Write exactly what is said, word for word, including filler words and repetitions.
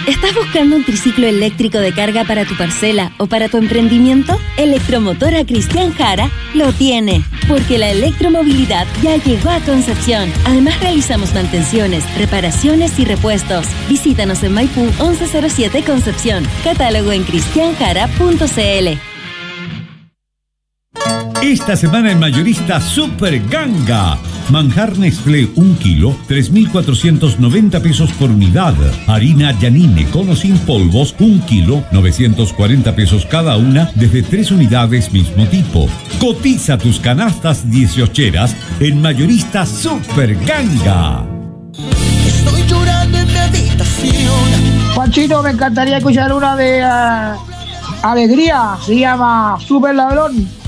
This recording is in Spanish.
¿Estás buscando un triciclo eléctrico de carga para tu parcela o para tu emprendimiento? Electromotora Cristian Jara lo tiene, porque la electromovilidad ya llegó a Concepción. Además realizamos mantenciones, reparaciones y repuestos. Visítanos en Maipú once cero siete Concepción. Catálogo en cristian jara punto c l. Esta semana en Mayorista Super Ganga. Manjar Nestlé un kilo, tres mil cuatrocientos noventa pesos por unidad. Harina Yanine con o sin polvos, un kilo, novecientos cuarenta pesos cada una, desde tres unidades mismo tipo. Cotiza tus canastas dieciocheras en Mayorista Super Ganga. Estoy llorando en mi habitación. Juanchito, me encantaría escuchar una de uh, Alegría, se llama Super Ladrón.